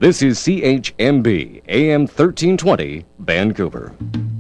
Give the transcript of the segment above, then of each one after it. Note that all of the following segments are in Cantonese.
This is CHMB AM 1320 Vancouver.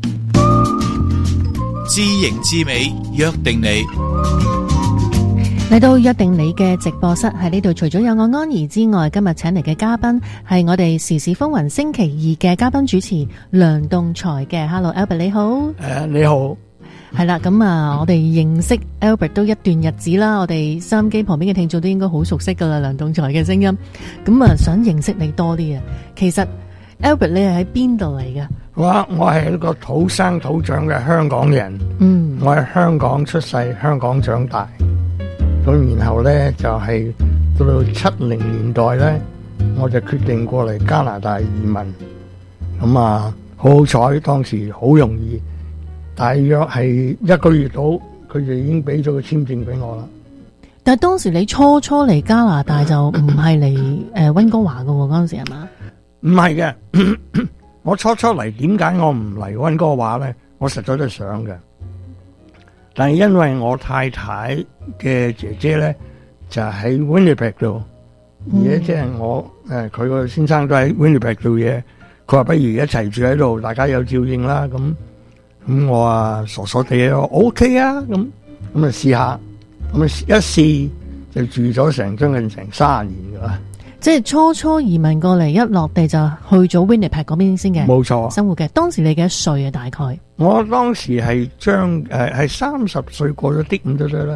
知形知美，約定你。 嚟到約定你嘅直播室，喺呢度除咗有我安怡之外，今日請嚟嘅嘉賓係我哋時事風雲星期二嘅嘉賓主持梁棟才嘅。Hello Albert 你好。 你好。 係啦，咁我哋認識 Albert 都一段日子啦，我哋收音機旁邊嘅聽眾都應該好熟悉噶啦，梁棟才嘅聲音。咁想認識你多啲啊。其實 Albert 你係喺邊度嚟噶？ 我係一個土生土長嘅香港人。我喺香港出世，香港長大。咁然後咧就係到70年代咧，我就決定過嚟加拿大移民。咁好彩當時好容易。大約係1個月到，佢就已經俾咗個簽證俾我啦。 但係當時你初嚟加拿大就唔係嚟溫哥華㗎喎，嗰陣時係嘛？ 唔係嘅，我初嚟點解我唔嚟溫哥華咧？我實在都想嘅，但係因為我太太嘅姐姐咧就喺 Winnipeg 度，而且即係我佢個先生都喺 Winnipeg 做嘢，佢話不如一齊住喺度，大家有照應啦咁。咁我傻傻地我 OK 啊，咁試下，咁一試就住咗將近30年噶啦。 即係初移民過嚟，一落地就去咗 Winnipeg 嗰邊先嘅， 冇錯， 生活嘅。當時你幾多歲啊？大概我當時係係30歲過咗啲咁多歲啦。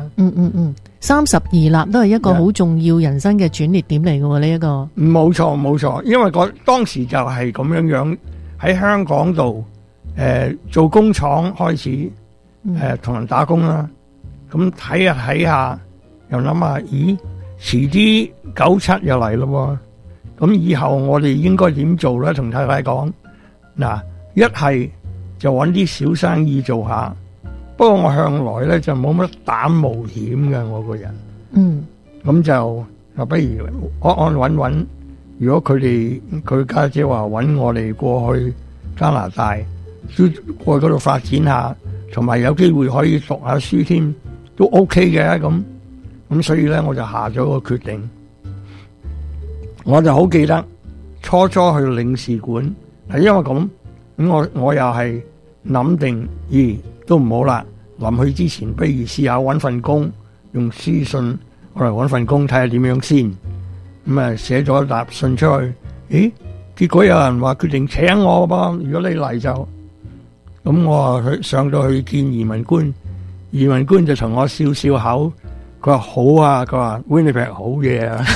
32立都係一個好重要人生嘅轉捩點嚟嘅喎，呢一個。 冇錯，因為當時就係咁樣喺香港度。做工廠開始，同人打工啦。咁睇下，又諗下，咦，遲啲97又嚟咯。咁以後我哋應該點做咧？同太太講，嗱，一係就搵啲小生意做下。不過我向來咧就冇乜膽冒險嘅，我個人。咁就不如安穩。如果佢家姐話搵我哋過去加拿大。都過去嗰度發展下，同埋有機會可以讀下書添，都 OK 嘅咁所以咧我就下咗個決定。我就好記得初去領事館，係因為咁我又係諗定，都唔好啦。臨去之前，不如試下搵份工，用書信我嚟搵份工睇下點樣先。寫咗一沓信出去，結果有人話決定請我噃，如果你嚟就。咁我上到去見移民官，移民官就同我笑口，佢話好啊，佢話 Winnipeg 好嘢啊。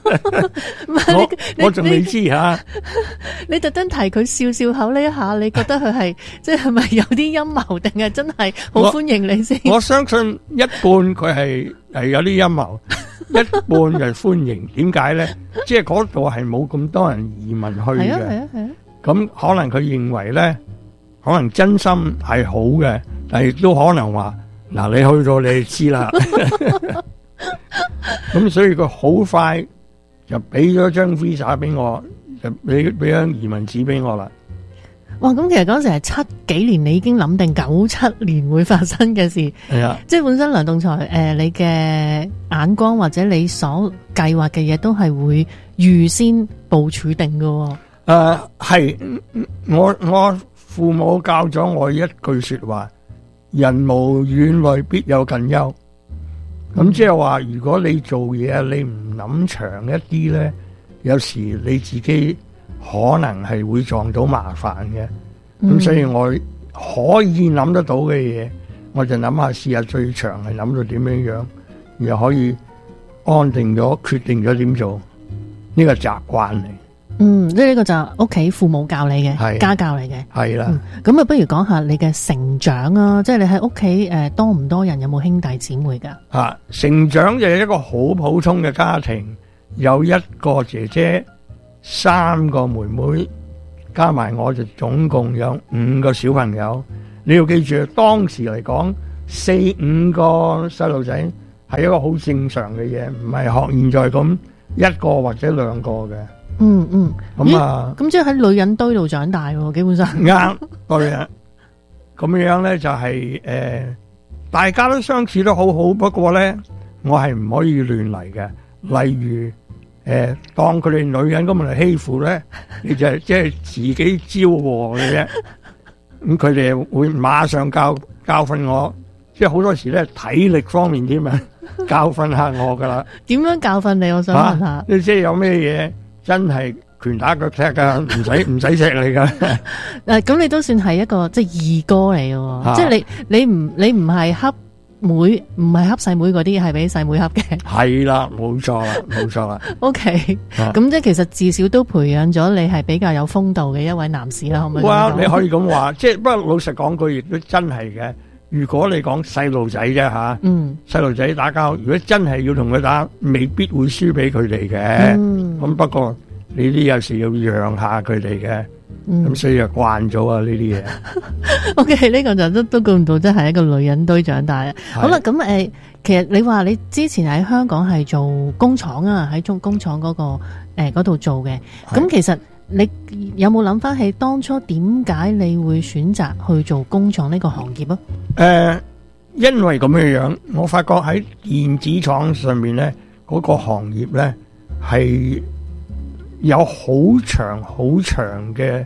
我仲未知吓。 你特登提佢笑口呢一下，你覺得佢係即係咪有啲陰謀，定係真係好歡迎你先？ 我相信一半佢係有啲陰謀，一半就歡迎。點解咧？即係嗰度係冇咁多人移民去嘅。係啊。咁可能佢認為咧。可能真心係好嘅，但係亦都可能話嗱，你去咗你就知啦。咁所以佢好快就俾咗張 visa 俾我，就俾張移民紙俾我啦。 哇！咁其實嗰陣時係70幾年，你已經諗定97年會發生嘅事。係啊，即係本身梁棟才你嘅眼光或者你所計劃嘅嘢都係會預先部署定㗎。 係我。父母教咗我一句說話：人無遠慮，必有近憂。咁即係話，如果你做嘢你唔諗長一啲咧，有時你自己可能係會撞到麻煩嘅。咁所以我可以諗得到嘅嘢，我就諗下試下最長係諗到點樣，又可以安定咗決定咗點做，呢個習慣嚟。即係呢個就屋企父母教你嘅，家教嚟嘅。係啦。咁不如講下你嘅成長啊，即係你喺屋企多唔多人？有冇兄弟姊妹噶？ 成長就係一個好普通嘅家庭，有1個姐姐，3個妹妹，加埋我就總共有5個小朋友。你要記住，當時嚟講4、5個細路仔係一個好正常嘅嘢，唔係學現在咁1個或者2個嘅。咁即係喺女人堆度長大喎，基本上啱對啊。咁樣咧就係大家都相處得好好，不過咧我係唔可以亂嚟嘅。例如當佢哋女人咁嚟欺負咧，你就即係自己招禍嘅啫。咁佢哋會馬上教訓我，即係好多時咧體力方面添啊，教訓下我噶啦。 點樣教訓你？我想問下。 你即係有咩嘢真係拳打腳踢噶，唔使錫你噶。 咁你都算係一個即係二哥嚟嘅，即係你唔係恰妹，唔係恰細妹嗰啲，係俾細妹恰嘅。係啦，冇錯啦。 OK，咁即係其實至少都培養咗你係比較有風度嘅一位男士啦，可唔可以？ 哇，你可以咁話，即係不過老實講句，亦都真係嘅。如果你講細路仔啫吓，細路仔打交，如果真係要同佢打，未必會輸俾佢哋嘅。咁不過你啲有時要讓下佢哋嘅。咁所以就慣咗啊呢啲嘢。 OK， 呢個就都估唔到，真係一個女人堆長大。好啦，咁其實你話你之前喺香港係做工廠啊，喺工廠嗰個嗰度做嘅。咁其實你有冇諗翻起當初點解你會選擇去做工廠呢個行業啊？ 因為咁樣，我發覺喺電子廠上面咧，嗰個行業咧係有好長嘅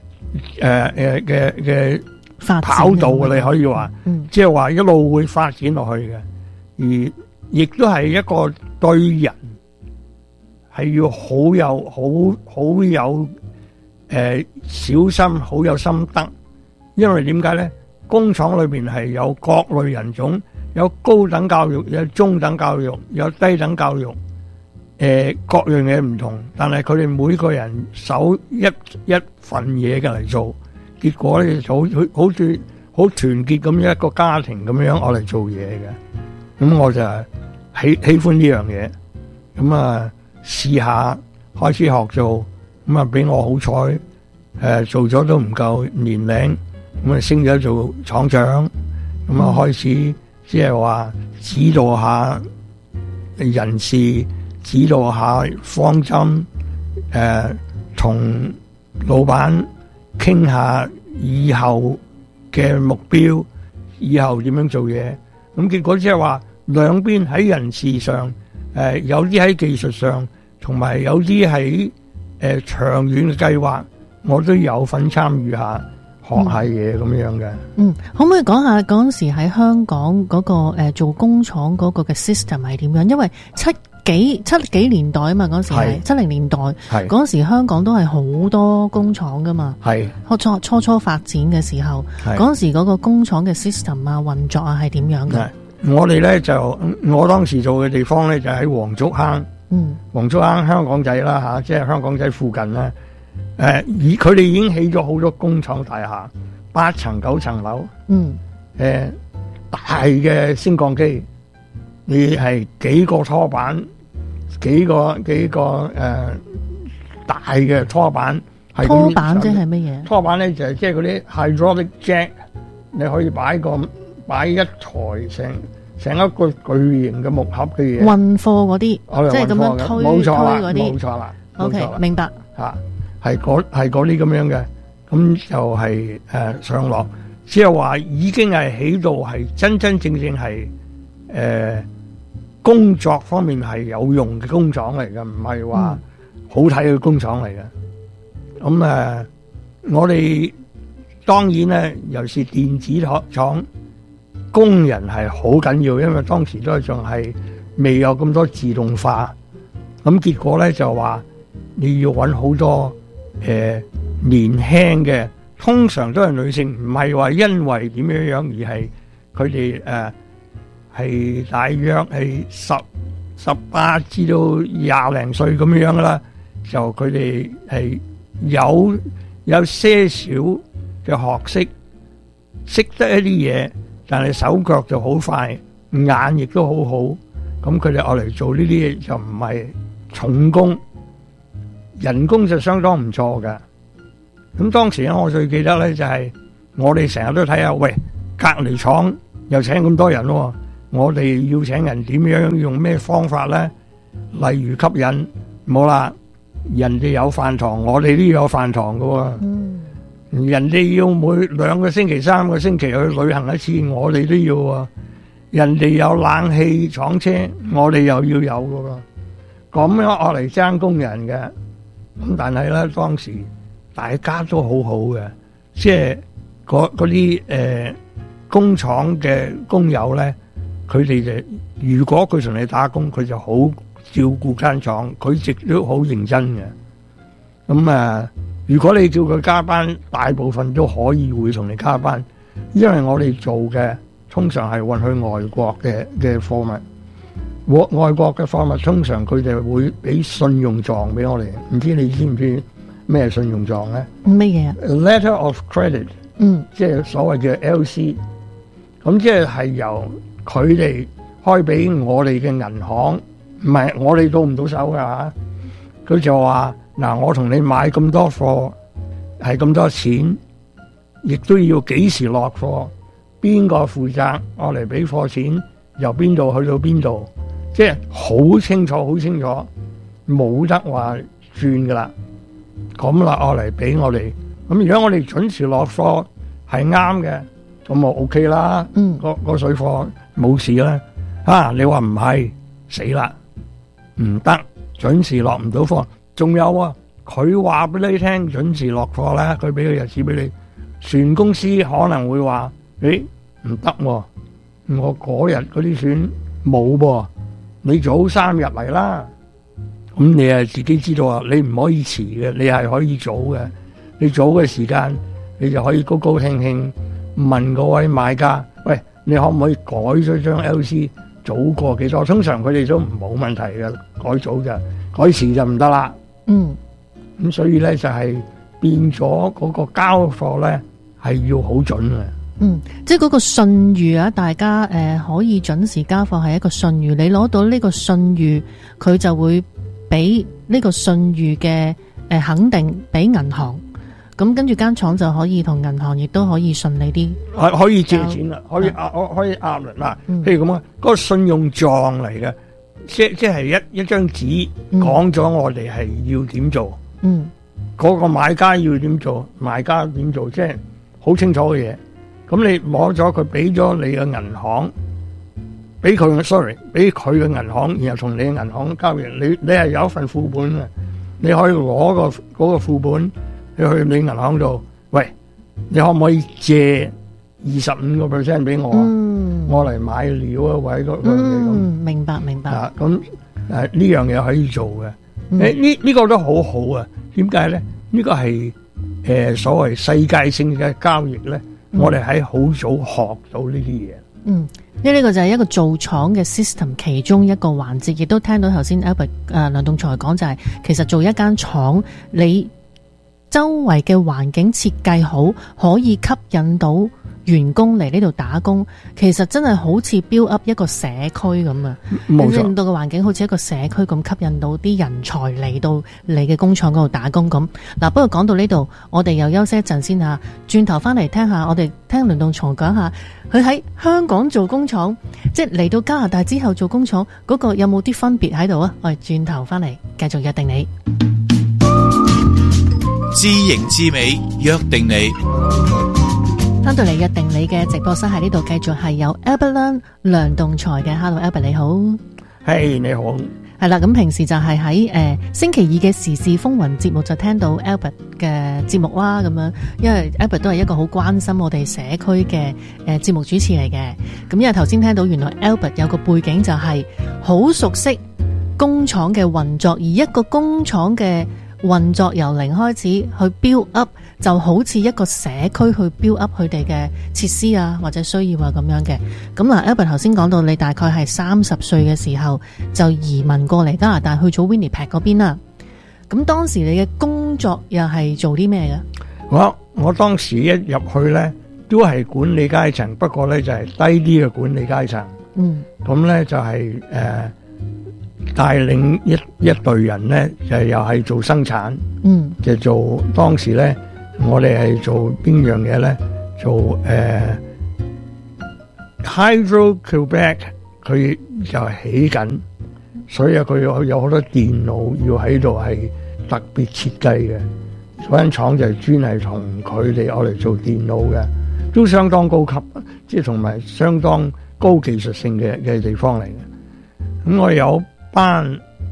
嘅跑道嘅，你可以話，即係話一路會發展落去嘅，而亦都係一個對人係要好有小心，好有心得。因為點解咧？工廠裏邊係有各類人種，有高等教育，有中等教育，有低等教育。各樣嘢唔同，但係佢哋每個人手一份嘢嘅嚟做，結果咧就好似好團結咁一個家庭咁樣我嚟做嘢嘅。咁我就喜歡呢樣嘢，咁啊試下開始學做，咁啊俾我好彩，做咗都唔夠年齡，咁啊升咗做廠長，咁啊開始即係話指導下人事。指導下方針，同老闆傾下以後嘅目標，以後點樣做嘢。咁結果即係話兩邊喺人事上，有啲喺技術上，同埋有啲喺長遠嘅計劃，我都有份參與下，學下嘢咁樣嘅。 可唔可以講下嗰陣時喺香港嗰個做工廠嗰個嘅 system 係點樣？因為七幾年代啊嘛，嗰時係70年代，嗰時香港都係好多工廠噶嘛。係初發展嘅時候，嗰時嗰個工廠嘅 system 啊運作啊係點樣嘅？ 我哋咧就我當時做嘅地方咧就喺黃竹坑，黃竹坑香港仔啦吓，即係香港仔附近咧。佢哋已經起咗好多工廠大廈，8層9層樓，大嘅升降機。你係幾個拖板，幾個大嘅拖板。 拖板即係乜嘢？ 拖板咧就係即係嗰啲 hydraulic jack， 你可以擺一台成一個巨型嘅木盒嘅嘢。 運貨嗰啲，即係咁樣推嗰啲。 冇錯啦。 OK，明白。 係嗰啲咁樣嘅，咁就係上落，即係話已經係起到係真正係工作方面係有用嘅工廠嚟嘅，唔係話好睇嘅工廠嚟嘅。咁我哋當然咧，尤其是電子廠工人係好緊要，因為當時都仲係未有咁多自動化。咁結果咧就話你要揾好多年輕嘅，通常都係女性，唔係話因為點樣而係佢哋係大約係18至到20零歲咁樣噶啦，就佢哋係有些少嘅學識得一啲嘢，但係手腳就好快，眼亦都好好，咁佢哋愛嚟做呢啲嘢就唔係重工，人工就相當唔錯㗎。咁當時咧，我最記得咧就係我哋成日都睇下，喂，隔離廠又請咁多人喎，我哋要請人點樣用咩方法咧？例如吸引，冇啦，人哋有飯堂，我哋都要有飯堂㗎喎。人哋要每2個星期、3個星期去旅行一次，我哋都要喎。人哋有冷氣廠車，我哋又要有㗎喎。 咁樣我嚟爭工人嘅。咁但係咧，當時大家都好好嘅，即係嗰啲工廠嘅工友咧，佢哋就如果佢同你打工，佢就好照顧間廠，佢直都好認真嘅。咁如果你叫佢加班，大部分都可以會同你加班，因為我哋做嘅通常係運去外國嘅貨物。外國嘅貨物通常佢哋會俾信用狀俾我哋，唔知你知唔知咩信用狀咧？ 乜嘢啊 ？Letter of Credit，即係所謂嘅 LC， 咁即係由佢哋開俾我哋嘅銀行，唔係我哋到唔到手噶嚇。佢就話嗱，我同你買咁多貨，係咁多錢，亦都要幾時落貨，邊個負責，我嚟俾貨錢，由邊度去到邊度。即係好清楚，好清楚，冇得話轉噶啦。咁啦，我嚟俾我哋。咁如果我哋準時落貨係啱嘅，咁我 OK 啦。個水貨冇事啦。你話唔係，死啦，唔得，準時落唔到貨。仲有啊，佢話俾你聽準時落貨咧，佢俾個日子俾你，船公司可能會話：唔得喎，我嗰日嗰啲船冇噃。你早3日嚟啦，咁你係自己知道啊，你唔可以遲嘅，你係可以早嘅。你早嘅時間，你就可以高高興興問嗰位買家：喂，你可唔可以改咗張 LC 早過幾多？通常佢哋都冇問題嘅，改早就改遲就唔得啦。咁所以咧就係變咗嗰個交貨咧係要好準嘅。 即係嗰個信譽啊，大家可以準時交貨係一個信譽，你攞到呢個信譽，佢就會俾呢個信譽嘅肯定俾銀行，咁跟住間廠就可以同銀行亦都可以順利啲， 可以借錢啦，可以壓啦嗱，譬如咁啊，嗰個信用狀嚟嘅，即係一張紙講咗我哋係要點做，嗰個買家要點做，賣家點做，即係好清楚嘅嘢。咁你攞咗佢，俾咗你嘅銀行，俾佢嘅銀行，然後同你嘅銀行交易。你係有一份副本嘅，你可以攞嗰個副本，你去你銀行度，喂，你可唔可以借25% 俾我？我嚟買料啊，或者明白。 咁呢樣嘢可以做嘅。呢個都好好啊。點解咧？呢個係所謂世界性嘅交易咧。我哋喺好早學到呢啲嘢。 因為呢個就係一個造廠嘅 system 其中一個環節，亦都聽到頭先 Albert 梁棟才講就係，其實做一間廠，你周圍嘅環境設計好，可以吸引到員工嚟呢度打工，其實真係好似 build up 一個社區咁啊！令到個環境好似一個社區咁，吸引到啲人才嚟到你嘅工廠嗰度打工咁。嗱，不過講到呢度，我哋又休息一陣先吓，轉頭翻嚟聽下，我哋聽梁棟才講下，佢喺香港做工廠，即係嚟到加拿大之後做工廠嗰個有冇啲分別喺度啊？我哋轉頭翻嚟繼續約定你， 知型知美約定你。 翻到嚟約定你嘅直播室喺呢度，繼續係有 Albert 梁棟才嘅。Hello Albert 你好。 係你好。 係啦，咁平時就係喺星期二嘅時事風雲節目就聽到 Albert 嘅節目啦，咁樣，因為 Albert 都係一個好關心我哋社區嘅節目主持嚟嘅。咁因為頭先聽到原來 Albert 有個背景就係好熟悉工廠嘅運作，而一個工廠嘅運作由零開始去 build up， 就好似一個社區去 build up 佢哋嘅設施啊或者需要啊咁樣嘅。咁嗱 Albert 頭先講到你大概係30歲嘅時候就移民過嚟加拿大去咗 Winnipeg 嗰邊啦。咁當時你嘅工作又係做啲咩嘅？ 我當時一入去咧都係管理階層，不過咧就係低啲嘅管理階層。咁咧就係帶領一隊人咧，就又係做生產，就做當時咧，我哋係做邊樣嘢咧？做Hydro-Québec 佢就係起緊，所以佢有好多電腦要喺度係特別設計嘅。嗰間廠就係專係同佢哋我嚟做電腦嘅，都相當高級，即係同埋相當高技術性嘅地方嚟嘅。咁我有班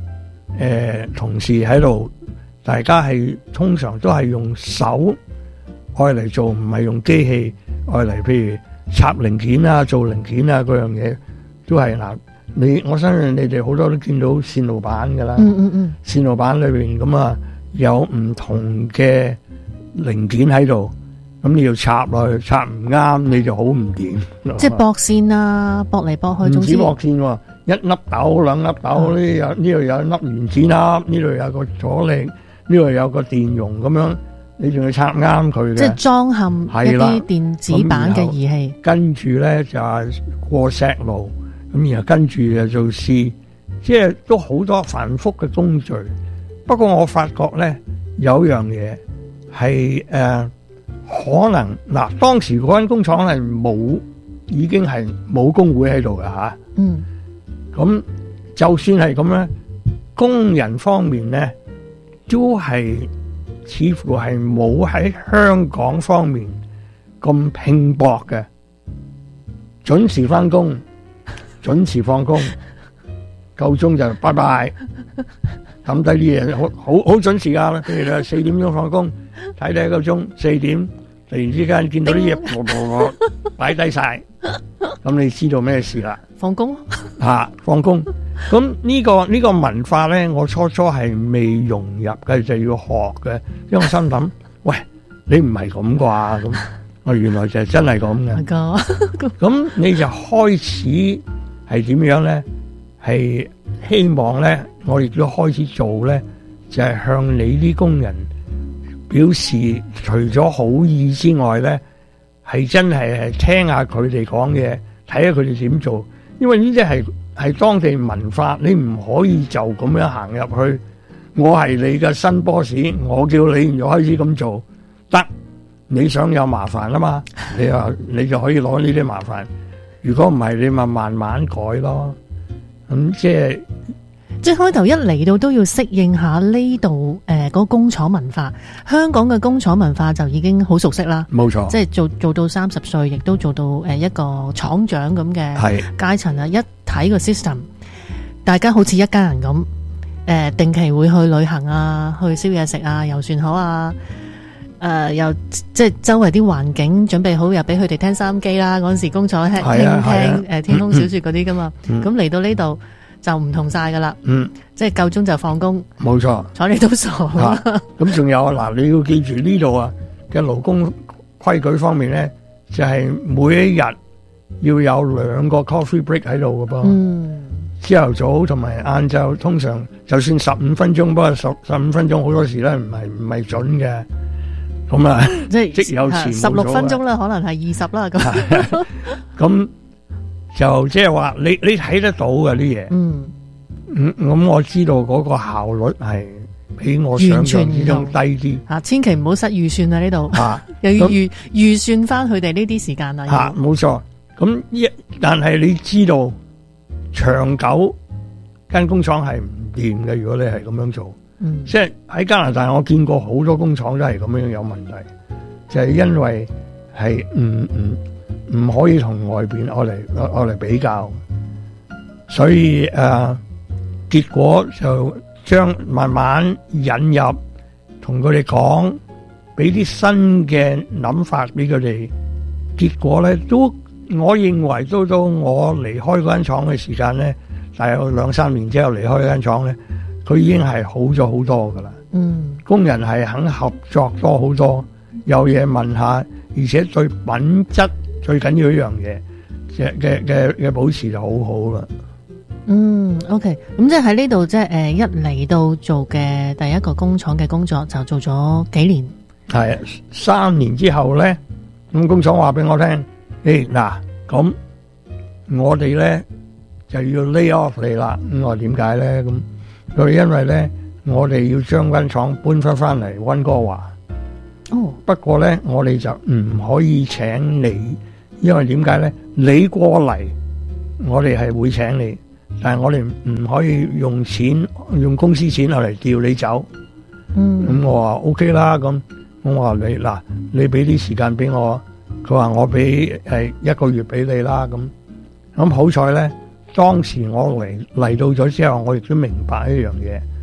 同事喺度，大家係通常都係用手愛嚟做，唔係用機器愛嚟，譬如插零件啊、做零件啊嗰樣嘢，都係嗱。我相信你哋好多都見到線路板噶啦，線路板裏邊咁啊有唔同嘅零件喺度，咁你要插落去，插唔啱你就好唔掂。 即係駁線啊，駁嚟駁去， 唔止駁線喎，一粒豆兩粒豆，呢度有一粒原子粒，呢度有個阻力，呢度有個電容咁樣，你仲要插啱佢嘅。即係裝嵌一啲電子版嘅儀器。跟住咧就係過石路。咁然後跟住就做試，即係都好多繁複嘅工序。不過我發覺咧有樣嘢係可能嗱，當時嗰間工廠係已經係冇工會喺度㗎吓。咁就算係咁咧，工人方面咧都係似乎係冇喺香港方面咁拼搏嘅，準時返工。準時放工，夠鐘就拜拜，抌低啲嘢，好準時噶。譬如你話4點鐘放工，睇睇個鐘4點，突然之間見到啲嘢擺低晒，咁你知道咩事啦？放工放工。咁呢個文化咧，我初係未融入嘅，就要學嘅。因為我心諗，喂，你唔係咁啩？咁我原來就真係咁嘅。咁你就開始。係點樣咧？係希望咧，我亦都開始做咧，就係向你啲工人表示，除咗好意之外咧，係真係聽下佢哋講嘢，睇下佢哋點做。因為呢啲係當地文化，你唔可以就咁樣行入去。我係你嘅新 boss，我叫你就開始咁做，得你想有麻煩啊嘛？你就可以攞呢啲麻煩。如果唔係，你咪慢慢改咯。咁即係開頭一嚟到都要適應下呢度嗰個工廠文化。香港嘅工廠文化就已經好熟悉啦。冇錯，即係做到30歲，亦都做到一個廠長咁嘅階層啦。一睇個 system，大家好似一家人咁。定期會去旅行啊，去燒嘢食啊，遊船河啊。又即係周圍啲環境準備好，又俾佢哋聽收音機啦。嗰陣時工廠聽天空小說嗰啲噶嘛，咁嚟到呢度就唔同晒噶啦。即係夠鐘就放工，冇錯，睬你都傻。咁仲有嗱，你要記住呢度啊嘅勞工規矩方面咧，就係每一日要有2個 coffee break 喺度噶噃。朝頭早同埋晏晝，通常就算15分鐘，不過15分鐘好多時咧唔係準嘅。咁啊，即有時16分鐘啦，可能係20啦咁。咁就即係話你睇得到嘅啲嘢。咁我知道嗰個效率係比我想象之中低啲。千祈唔好失預算啊！呢度又要預算翻佢哋呢啲時間啦。冇錯。咁但係你知道長久間工廠係唔掂嘅，如果你係咁樣做。即係喺加拿大，我見過好多工廠都係咁樣有問題，就係因為係唔可以同外邊我嚟比較，所以結果就將慢慢引入，同佢哋講，俾啲新嘅諗法俾佢哋。結果咧都，我認為到我離開嗰間廠嘅時間咧，大約2-3年之後離開嗰間廠咧。佢已經係好咗好多噶啦，工人係肯合作多好多，有嘢問下，而且對品質最緊要一樣嘢嘅保持就好好啦。OK， 咁即係喺呢度，即係一嚟到做嘅第一個工廠嘅工作就做咗幾年，係3年之後咧，咁工廠話俾我聽，嗱，咁我哋咧就要 lay off 你啦。咁我點解咧？咁佢因為咧，我哋要將間廠搬翻嚟溫哥華。不過咧，我哋就唔可以請你，因為點解咧？你過嚟，我哋係會請你，但係我哋唔可以用公司錢嚟調你走。咁我話 OK 啦，咁我話你俾啲時間俾我，佢話我俾1個月俾你啦。咁好彩咧。當時我嚟到咗之後，我亦都明白一樣嘢，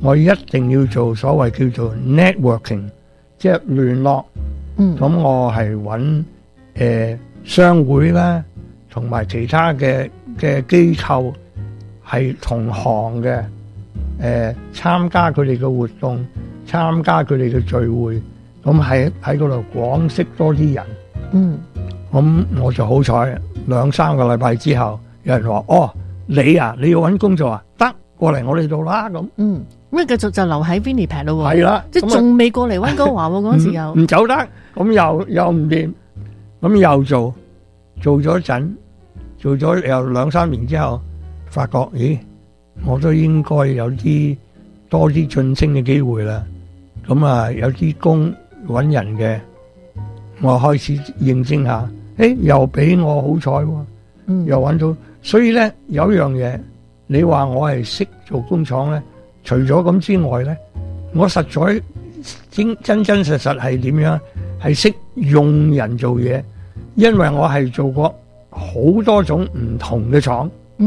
我一定要做所謂叫做 networking， 即係聯絡。咁我係揾商會啦，同埋其他嘅機構係同行嘅，參加佢哋嘅活動，參加佢哋嘅聚會，咁喺嗰度廣識多啲人。咁我就好彩，2-3個禮拜之後，有人話：哦，你要揾工作啊？得，過嚟我哋度啦咁。 咁繼續就留喺 Winnipeg 咯喎。 係啦， 即係仲未過嚟溫哥華喎，嗰時又唔走得，咁又唔掂，咁又做咗陣，做咗又2-3年之後，發覺咦，我都應該有多啲晉升嘅機會啦。咁啊，有啲工揾人嘅，我開始應徵下，又俾我好彩喎，又揾到。所以咧有一樣嘢，你話我係識做工廠咧，除咗咁之外咧，我實在真實係點樣？係識用人做嘢，因為我係做過好多種唔同嘅廠。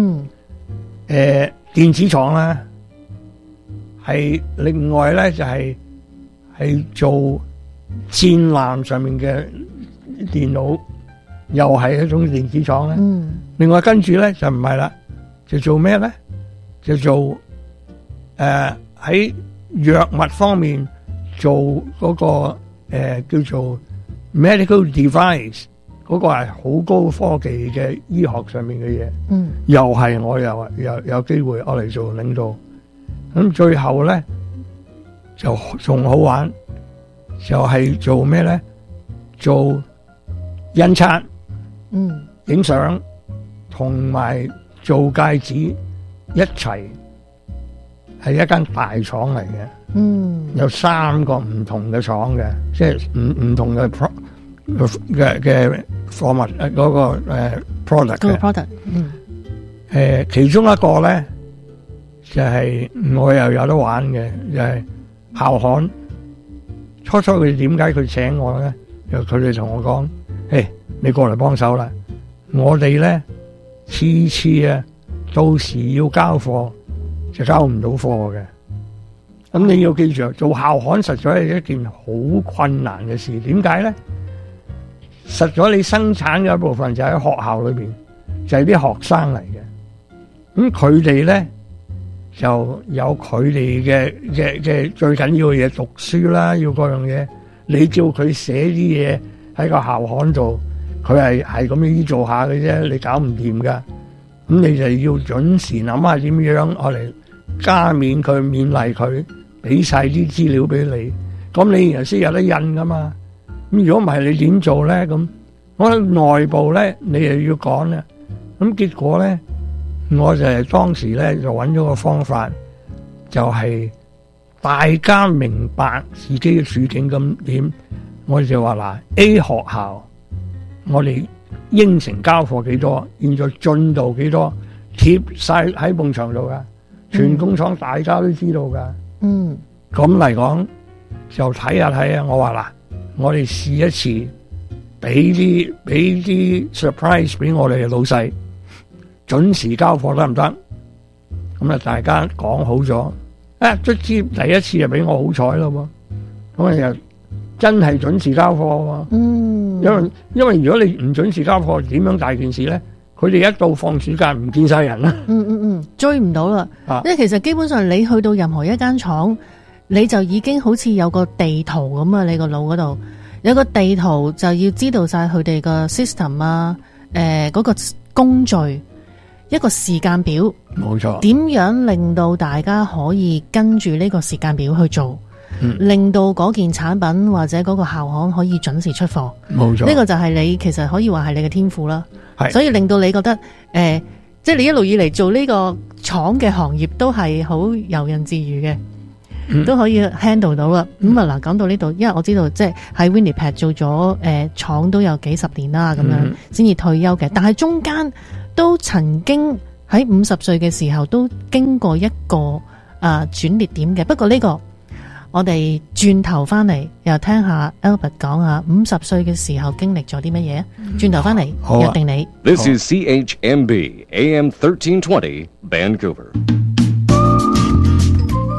電子廠啦，係另外咧就係做戰艦上面嘅電腦，又係一種電子廠咧。另外跟住咧就唔係啦，就做咩咧？就做喺藥物方面做嗰個叫做 medical device， 嗰個係好高科技嘅醫學上面嘅嘢。又係我又有機會我嚟做領導。咁最後咧就仲好玩，就係做咩咧？做印刷、影相同埋做戒指一齊，係一間大廠嚟嘅。有3個唔同嘅廠嘅，即係唔同嘅嘅貨物嗰個product 嘅。product，其中一個咧就係我又有得玩嘅，就係校刊。初佢點解佢請我咧？就佢哋同我講：你過嚟幫手啦！我哋咧次次啊，到時要交貨就交唔到貨嘅。咁你要記住，做校刊實在係一件好困難嘅事。點解咧？實在你生產嘅一部分就喺學校裏邊，就係啲學生嚟嘅。咁佢哋咧就有佢哋嘅最緊要嘅嘢，讀書啦，要嗰樣嘢。你叫佢寫啲嘢喺個校刊度，佢係咁樣做下嘅啫，你搞唔掂噶。咁你就要準時諗下點樣我嚟加冕佢、勉勵佢，俾晒啲資料俾你。咁你然後先有得印噶嘛。咁如果唔係你點做咧？咁我喺內部咧，你又要講咧。咁結果咧，我就係當時咧就揾咗個方法，就係大家明白自己嘅處境咁點，我就話嗱 A 學校，我哋應承交貨幾多，現在進度幾多，貼晒喺埲牆度噶，全工廠大家都知道噶。咁嚟講就睇下，我話嗱，我哋試一次，俾啲 surprise 俾我哋嘅老細，準時交貨得唔得？咁啊，大家講好咗，卒之第一次就俾我好彩咯喎，咁啊又真係準時交貨喎。因為如果你唔準時交貨，點樣大件事咧？佢哋一到放暑假唔見晒人啦。 追唔到啦。因為其實基本上你去到任何一間廠，你就已經好似有個地圖咁啊！你個腦嗰度有個地圖，就要知道晒佢哋個 system 啊，嗰個工序，一個時間表。冇錯。點樣令到大家可以跟住呢個時間表去做，令到嗰件產品或者嗰個校刊可以準時出貨。冇錯。呢個就係你其實可以話係你嘅天賦啦。係。所以令到你覺得即係你一路以嚟做呢個廠嘅行業都係好游刃自如嘅。都可以 handle 到啦。咁啊嗱，講到呢度，因為我知道即係喺 Winnipeg 做咗廠都有幾十年啦，咁樣先至退休嘅。但係中間都曾經喺50歲嘅時候都經過一個轉捩點嘅。不過呢個我哋轉頭翻嚟又聽下 Albert 講下50歲嘅時候經歷咗啲乜嘢。轉頭翻嚟約定你。 This is CHMB AM 1320 Vancouver。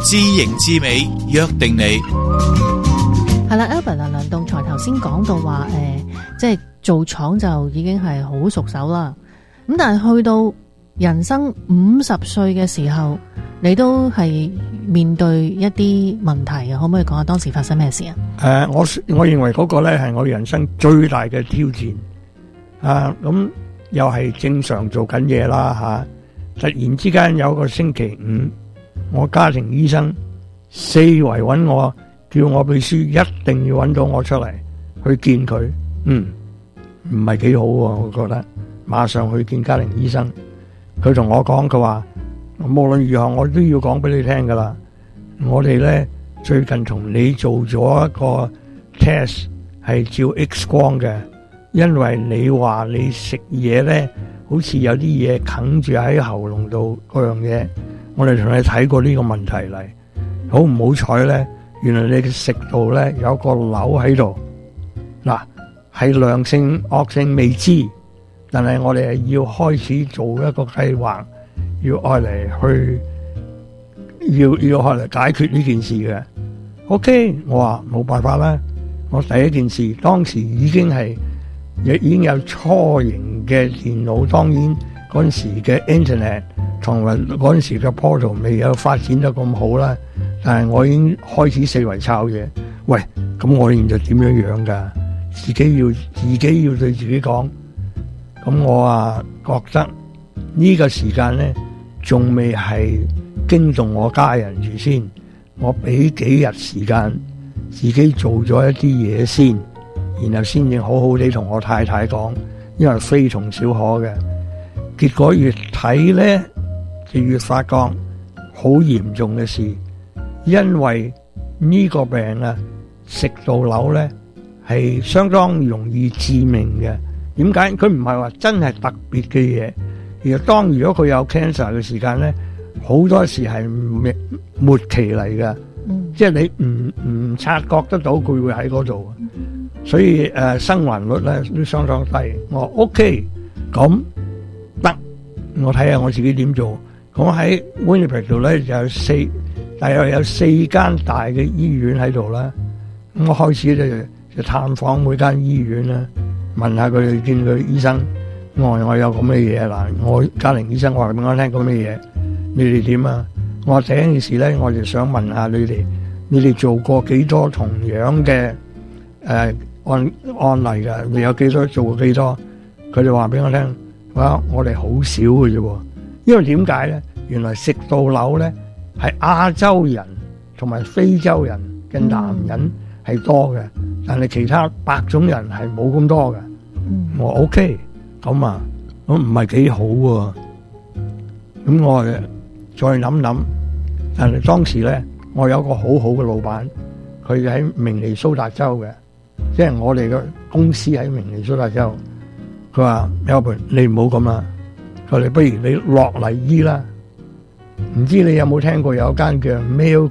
知形知美，約定你。 係啦 Albert 梁棟才頭先講到話即係做廠就已經係好熟手啦。咁但係去到人生50歲嘅時候，你都係面對一啲問題嘅，可唔可以講下當時發生咩事啊？ 我認為嗰個咧係我人生最大嘅挑戰啊！咁又係正常做緊嘢啦吓，突然之間有個星期五，我家庭醫生四圍揾我，叫我秘書一定要揾到我出嚟去見佢。唔係幾好喎，我覺得馬上去見家庭醫生。佢同我講，佢話無論如何我都要講俾你聽噶啦。我哋咧最近同你做咗一個 test 係照 X 光嘅，因為你話你食嘢咧好似有啲嘢哽住喺喉嚨度嗰樣嘢，我哋同你睇過呢個問題嚟。好唔好彩咧？原來你嘅食道咧有個瘤喺度，嗱係良性惡性未知，但係我哋係要開始做一個計劃，要愛嚟去要愛嚟解決呢件事嘅。OK， 我話冇辦法啦。我第一件事當時已經有初型嘅電腦，當然嗰陣時嘅 Internet 同埋嗰陣時嘅 portal 未有發展得咁好啦。但係我已經開始四圍抄嘢。喂，咁我現在點樣噶？自己要對自己講。咁我覺得呢個時間咧，仲未係驚動我家人住先。我俾幾日時間自己做咗一啲嘢先，然後先至好好地同我太太講，因為非同小可嘅。結果越睇咧，就越發覺好嚴重嘅事。因為呢個病食道瘤咧係相當容易致命嘅。點解？佢唔係話真係特別嘅嘢，而係如果佢有 cancer 嘅時間咧，好多時係末期嚟嘅，即係你唔察覺得到佢會喺嗰度，所以生還率咧都相當低。我 OK， 咁得，我睇下我自己點做。咁喺 Winnipeg 度咧大約有4間大嘅醫院喺度啦。咁我開始咧就探訪每間醫院啦，問下佢哋，見佢醫生，我有咁嘅嘢嗱，我家庭醫生話俾我聽咁嘅嘢，你哋點啊？我話第一件事咧，我就想問下你哋做過幾多同樣嘅案例㗎？你有幾多做過幾多？佢哋話俾我聽，我哋好少嘅啫喎。因為點解咧？原來食道瘤咧係亞洲人同埋非洲人嘅男人係多嘅，但係其他白種人係冇咁多嘅。我 OK， 咁唔係幾好喎。咁我再諗諗，但係當時咧，我有個好好嘅老闆，佢喺明尼蘇達州嘅，即係我哋嘅公司喺明尼蘇達州。佢話：Albert，你唔好咁啦，佢哋不如你落嚟醫啦。唔知你有冇聽過有間叫 Mayo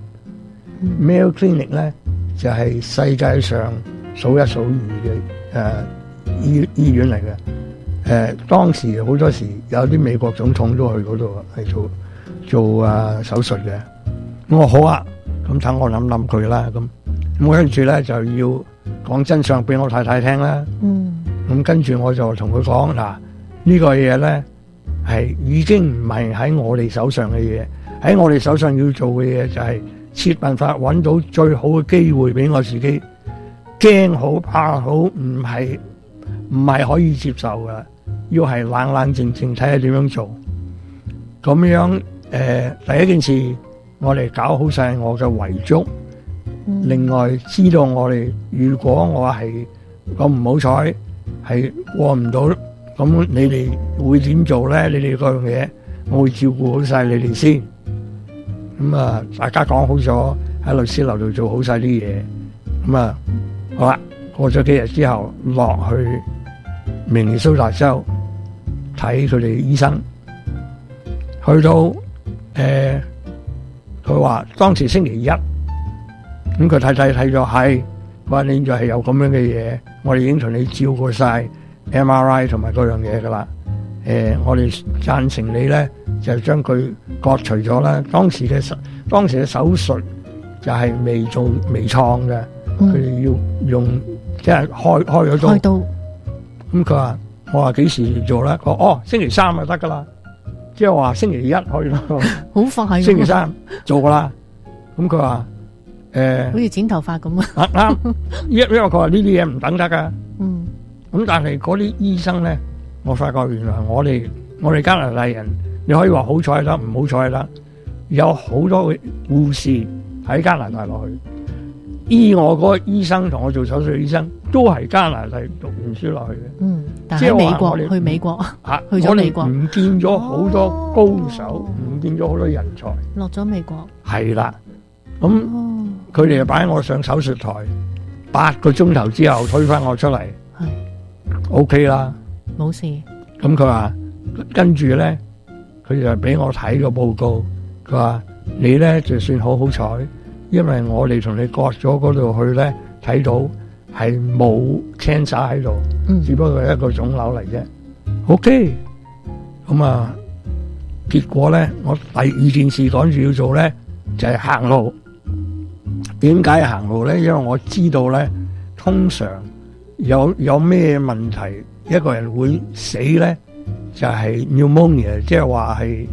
Clinic？Mayo Clinic 咧就係世界上數一數二嘅醫院嚟嘅。當時好多時有啲美國總統都去嗰度係做手術嘅。我話好啊，咁等我諗諗佢啦。咁我跟住咧就要講真相俾我太太聽啦。咁跟住我就同佢講，嗱，呢個嘢咧係已經唔係喺我哋手上嘅嘢，喺我哋手上要做嘅嘢就係設辦法揾到最好嘅機會俾我自己。驚好怕好唔係可以接受噶，要係冷冷靜靜睇下點樣做。咁樣第一件事我哋搞好晒我嘅遺囑。另外知道我哋如果我係咁唔好彩係過唔到，咁你哋會點做咧？你哋嗰樣嘢我會照顧好晒你哋先。咁大家講好咗喺律師樓度做好晒啲嘢。咁好啦，過咗幾日之後落去明尼蘇達州睇佢哋醫生，去到佢話當時星期一，咁佢太太睇咗係，話你現在係有咁樣嘅嘢，我哋已經同你照過晒 MRI 同埋嗰樣嘢噶啦。我哋贊成你咧就將佢割除咗啦。當時嘅當時嘅手術就係微創嘅，佢哋要用即係開咗刀。 開刀。 咁佢話：我話幾時做咧？佢話：星期三就得噶啦，即係話星期一去咯。 好快。 星期三做噶啦。咁佢話： 好似剪頭髮咁啊。 啱，因為佢話呢啲嘢唔等得噶。 嗯。 咁但係嗰啲醫生咧，我發覺原來我哋加拿大人，你可以話好彩得，唔好彩得，有好多護士喺加拿大落去。醫我嗰個醫生同我做手術嘅醫生都係加拿大讀完書落去嘅。 但係美國去美國去咗美國， 我哋唔見咗好多高手，唔見咗好多人才， 落咗美國。係啦，咁佢哋就擺我上手術台，8個鐘頭之後推翻我出嚟，係 OK 啦， 冇事。 咁佢話跟住咧，佢就俾我睇個報告，佢話你咧就算好彩。因為我哋同你割咗嗰度去咧，睇到係冇 cancer 喺度，只不過係一個腫瘤嚟啫。OK，咁啊，結果咧，我第二件事趕住要做咧，就係行路。點解行路咧？因為我知道咧，通常有咩問題，一個人會死咧，就係 pneumonia，即係話係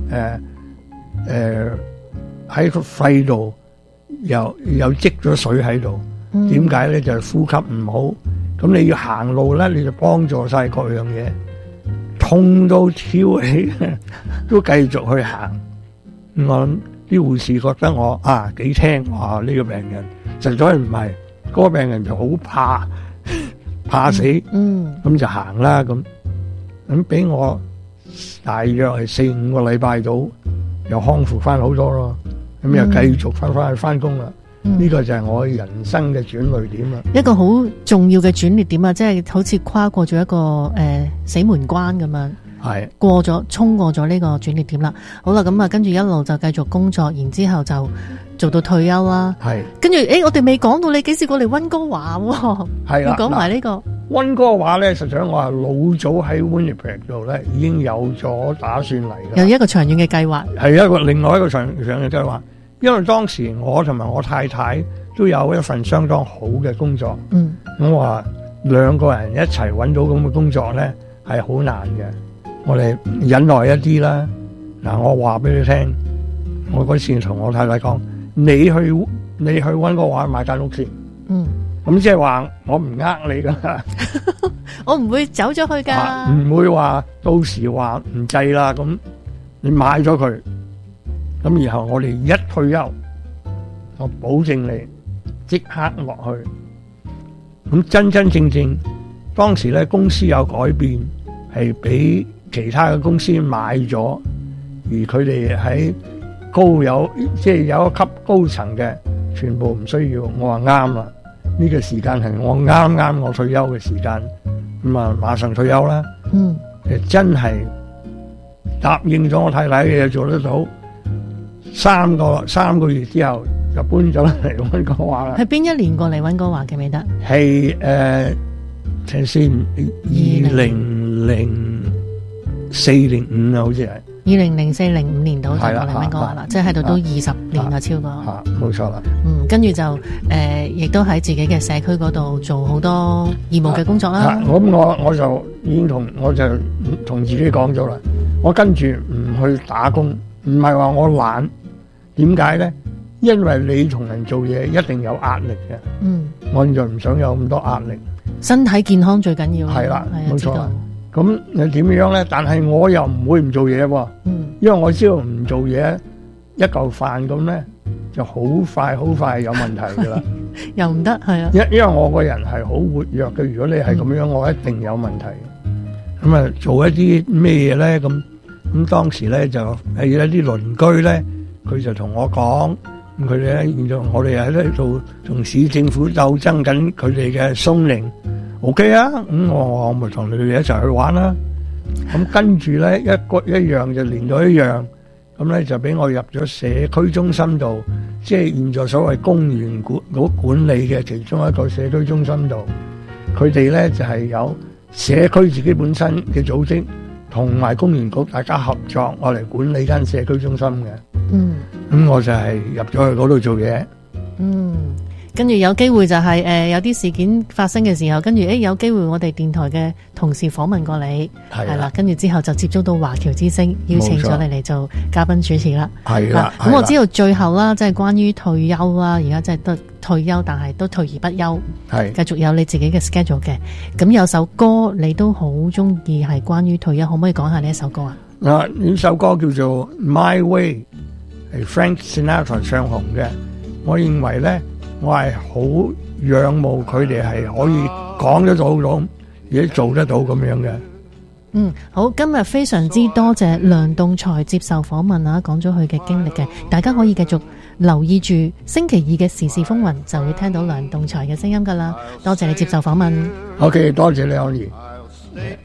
喺個肺度。又積咗水喺度，點解咧？就係呼吸唔好，咁你要行路咧，你就幫助晒各樣嘢，痛到跳起都繼續去行。我諗啲護士覺得我幾聽話呢個病人，實在唔係，嗰個病人就好怕死，咁就行啦咁俾我大約係4-5個禮拜到，又康復翻好多咯。咁又繼續翻去翻工啦，呢個就係我人生嘅轉捩點啦。 一個好重要嘅轉捩點啊，即係好似跨過咗一個死門關咁樣，係衝過咗呢個轉捩點啦。好啦，咁啊跟住一路就繼續工作，然之後就做到退休啦。係跟住我哋未講到你幾時過嚟溫哥華喎？係啦，要講埋呢個溫哥華咧，實際上我係老早喺 Winnipeg 度咧已經有咗打算嚟嘅，有一個長遠嘅計劃， 係另外一個長遠嘅計劃。因為當時我同埋我太太都有一份相當好嘅工作，咁話兩個人一齊揾到咁嘅工作咧係好難嘅，我哋忍耐一啲啦。嗱，我話俾你聽，我嗰時同我太太講，你去溫哥華買間屋先，咁即係話我唔呃你噶， 我唔會走咗去噶， 唔會話到時話唔制啦，咁你買咗佢。咁然後我哋一退休，我保證你即刻落去。咁真正當時咧公司有改變，係俾其他嘅公司買咗，而佢哋喺即係有一級高層嘅，全部唔需要。我話啱啦，呢個時間係我啱我退休嘅時間，咁啊馬上退休啦。真係答應咗我太太嘅嘢做得到。三個月之後就搬咗嚟溫哥華啦。 係邊一年過嚟溫哥華記唔記得？ 係睇先2004-05啊，好似係 2004-05年度就過嚟溫哥華啦，即係喺度都20年啦，超過。 冇錯啦。 跟住就亦都喺自己嘅社區嗰度做好多義務嘅工作啦。 我就已經同自己講咗啦，我跟住唔去打工，唔係話我懶。點解咧？因為你同人做嘢一定有壓力嘅。我現在唔想有咁多壓力。身體健康最緊要。係啦，冇錯啦。咁你點樣咧？但係我又唔會唔做嘢喎。因為我知道唔做嘢一嚿飯咁咧，就好快有問題噶啦。又唔得係啊。因為我個人係好活躍嘅，如果你係咁樣，我一定有問題。咁啊，做一啲咩嘢咧？咁當時咧就係一啲鄰居咧。佢就同我講，佢哋咧現在我哋喺呢度同市政府鬥爭緊佢哋嘅松寧 ，OK 啊，我咪同你哋一齊去玩啦。咁跟住咧一樣就連到一樣，咁咧就俾我入咗社區中心度，即係現在所謂公園管理嘅其中一個社區中心度。佢哋咧就係有社區自己本身嘅組織，同埋公園局大家合作，我嚟管理間社區中心嘅。 咁我就係入咗去嗰度做嘢。 跟住有機會就係有啲事件發生嘅時候，跟住有機會我哋電台嘅同事訪問過你，係啦，跟住之後就接觸到華僑之聲，邀請咗你嚟做嘉賓主持啦。係啦，咁我知道最後啦，即係關於退休啦，而家即係都退休，但係都退而不休，係繼續有你自己嘅 schedule 嘅。咁有首歌你都好中意，係關於退休，可唔可以講下呢一首歌啊？ 呢首歌叫做 My Way， 係 Frank Sinatra 唱紅嘅。我認為咧，我係好仰慕佢哋係可以講得到咁，而且做得到咁樣嘅。 好，今日非常之多謝梁棟才接受訪問啊，講咗佢嘅經歷嘅，大家可以繼續留意住星期二嘅時事風雲，就會聽到梁棟才嘅聲音噶啦。多謝你接受訪問。 OK， 多謝你，安怡。